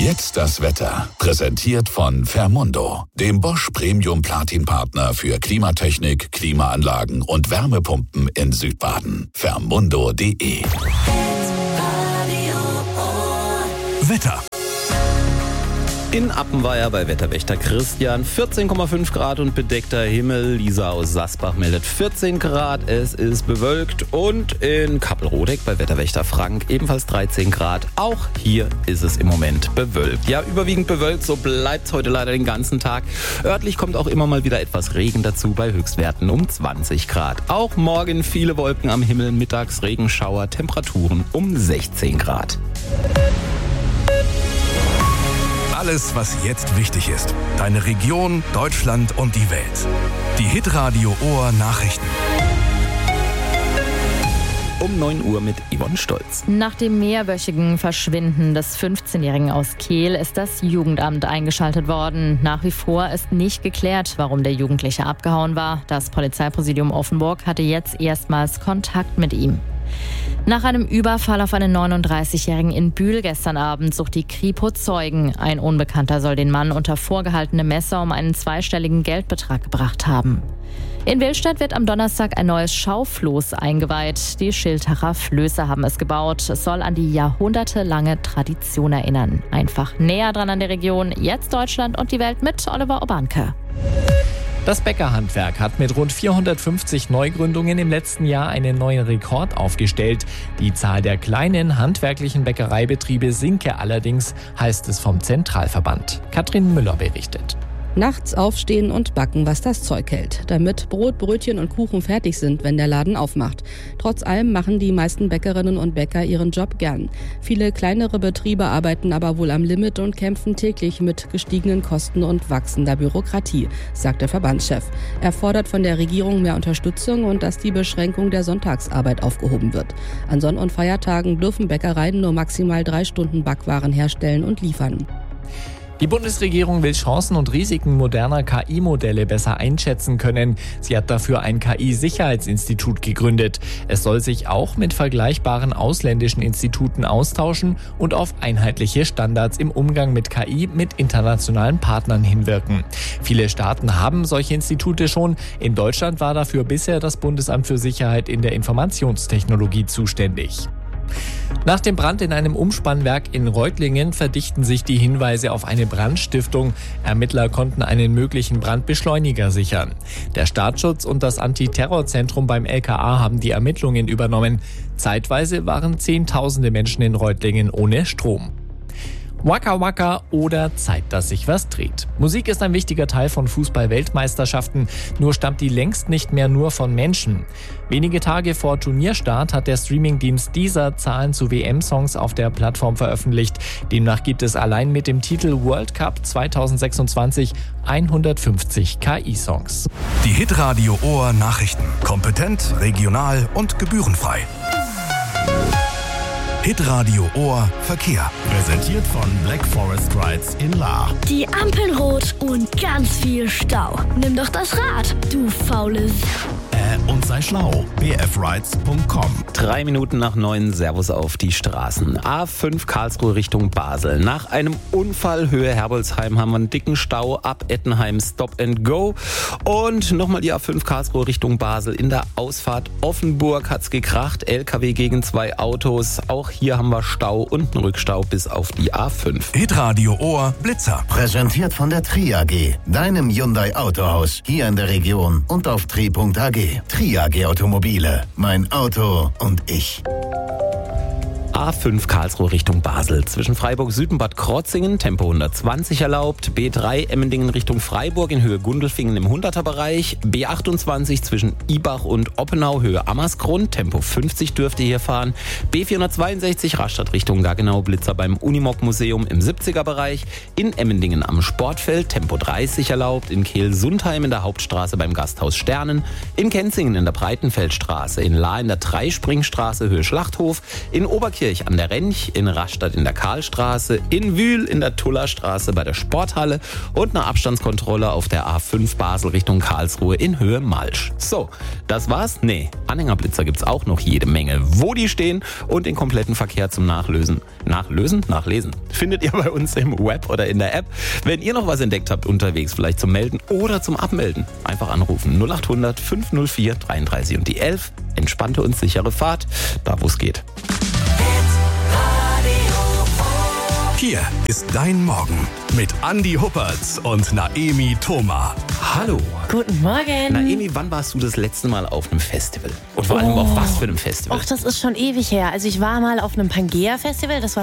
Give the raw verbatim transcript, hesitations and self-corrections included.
Jetzt das Wetter. Präsentiert von Fermundo, dem Bosch Premium Platin Partner für Klimatechnik, Klimaanlagen und Wärmepumpen in Südbaden. Fermundo punkt de. Wetter. In Appenweier bei Wetterwächter Christian vierzehn Komma fünf Grad und bedeckter Himmel. Lisa aus Sasbach meldet vierzehn Grad, es ist bewölkt. Und in Kappelrodeck bei Wetterwächter Frank ebenfalls dreizehn Grad. Auch hier ist es im Moment bewölkt. Ja, überwiegend bewölkt, so bleibt es heute leider den ganzen Tag. Örtlich kommt auch immer mal wieder etwas Regen dazu bei Höchstwerten um zwanzig Grad. Auch morgen viele Wolken am Himmel, mittags Regenschauer, Temperaturen um sechzehn Grad. Alles, was jetzt wichtig ist. Deine Region, Deutschland und die Welt. Die Hitradio Ohr Nachrichten. Um neun Uhr mit Yvonne Stolz. Nach dem mehrwöchigen Verschwinden des fünfzehnjährigen aus Kehl ist das Jugendamt eingeschaltet worden. Nach wie vor ist nicht geklärt, warum der Jugendliche abgehauen war. Das Polizeipräsidium Offenburg hatte jetzt erstmals Kontakt mit ihm. Nach einem Überfall auf einen neununddreißigjährigen in Bühl gestern Abend sucht die Kripo Zeugen. Ein Unbekannter soll den Mann unter vorgehaltenem Messer um einen zweistelligen Geldbetrag gebracht haben. In Willstadt wird am Donnerstag ein neues Schaufloß eingeweiht. Die Schiltacher Flöße haben es gebaut. Es soll an die jahrhundertelange Tradition erinnern. Einfach näher dran an der Region. Jetzt Deutschland und die Welt mit Oliver Obanke. Das Bäckerhandwerk hat mit rund vierhundertfünfzig Neugründungen im letzten Jahr einen neuen Rekord aufgestellt. Die Zahl der kleinen handwerklichen Bäckereibetriebe sinke allerdings, heißt es vom Zentralverband. Katrin Müller berichtet. Nachts aufstehen und backen, was das Zeug hält, damit Brot, Brötchen und Kuchen fertig sind, wenn der Laden aufmacht. Trotz allem machen die meisten Bäckerinnen und Bäcker ihren Job gern. Viele kleinere Betriebe arbeiten aber wohl am Limit und kämpfen täglich mit gestiegenen Kosten und wachsender Bürokratie, sagt der Verbandschef. Er fordert von der Regierung mehr Unterstützung und dass die Beschränkung der Sonntagsarbeit aufgehoben wird. An Sonn- und Feiertagen dürfen Bäckereien nur maximal drei Stunden Backwaren herstellen und liefern. Die Bundesregierung will Chancen und Risiken moderner K I-Modelle besser einschätzen können. Sie hat dafür ein K I-Sicherheitsinstitut gegründet. Es soll sich auch mit vergleichbaren ausländischen Instituten austauschen und auf einheitliche Standards im Umgang mit K I mit internationalen Partnern hinwirken. Viele Staaten haben solche Institute schon. In Deutschland war dafür bisher das Bundesamt für Sicherheit in der Informationstechnologie zuständig. Nach dem Brand in einem Umspannwerk in Reutlingen verdichten sich die Hinweise auf eine Brandstiftung. Ermittler konnten einen möglichen Brandbeschleuniger sichern. Der Staatsschutz und das Antiterrorzentrum beim L K A haben die Ermittlungen übernommen. Zeitweise waren Zehntausende Menschen in Reutlingen ohne Strom. Waka Waka oder Zeit, dass sich was dreht. Musik ist ein wichtiger Teil von Fußball-Weltmeisterschaften, nur stammt die längst nicht mehr nur von Menschen. Wenige Tage vor Turnierstart hat der Streamingdienst Deezer Zahlen zu W M-Songs auf der Plattform veröffentlicht. Demnach gibt es allein mit dem Titel World Cup zweitausendsechsundzwanzig hundertfünfzig K I-Songs. Die Hitradio Ohr Nachrichten. Kompetent, regional und gebührenfrei. Hitradio Ohr Verkehr. Präsentiert von Black Forest Rides in Lahr. Die Ampeln rot und ganz viel Stau. Nimm doch das Rad, du faules. Äh, und sei schlau. b f rides punkt com. Drei Minuten nach neun, Servus auf die Straßen. A fünf Karlsruhe Richtung Basel. Nach einem Unfall Höhe Herbolzheim haben wir einen dicken Stau ab Ettenheim Stop and Go. Und nochmal die A fünf Karlsruhe Richtung Basel. In der Ausfahrt Offenburg hat's gekracht. L K W gegen zwei Autos. Auch hier haben wir Stau und einen Rückstau bis auf die A fünf. Hitradio Ohr Blitzer. Präsentiert von der Tri A G, deinem Hyundai Autohaus, hier in der Region und auf tri punkt a g. Tri A G Automobile, mein Auto und ich. A fünf Karlsruhe Richtung Basel. Zwischen Freiburg Süd und Bad Krotzingen Tempo hundertzwanzig erlaubt. B drei Emmendingen Richtung Freiburg in Höhe Gundelfingen im hunderter-Bereich. B achtundzwanzig zwischen Ibach und Oppenau Höhe Ammersgrund. Tempo fünfzig dürfte hier fahren. B vierhundertzweiundsechzig Rastatt Richtung Gaggenau Blitzer beim Unimog-Museum im siebziger-Bereich. In Emmendingen am Sportfeld Tempo dreißig erlaubt. In Kehl-Sundheim in der Hauptstraße beim Gasthaus Sternen. In Kenzingen in der Breitenfeldstraße. In Lahr in der Dreispringstraße Höhe Schlachthof. In Oberkirchen Feldkirch an der Rench, in Rastatt in der Karlstraße, in Wühl in der Tullerstraße bei der Sporthalle und eine Abstandskontrolle auf der A fünf Basel Richtung Karlsruhe in Höhe Malsch. So, das war's? Nee, Anhängerblitzer gibt's auch noch jede Menge. Wo die stehen und den kompletten Verkehr zum Nachlösen. Nachlösen? Nachlesen. Findet ihr bei uns im Web oder in der App. Wenn ihr noch was entdeckt habt unterwegs, vielleicht zum Melden oder zum Abmelden, einfach anrufen. null acht hundert fünf null vier dreiunddreißig und die elf. Entspannte und sichere Fahrt, da wo es geht. Hier ist dein Morgen mit Andi Huppertz und Naemi Thoma. Hallo. Guten Morgen. Naemi, wann warst du das letzte Mal auf einem Festival? Und vor allem Oh. auf was für einem Festival? Och, das ist schon ewig her. Also ich war mal auf einem Pangea-Festival, das war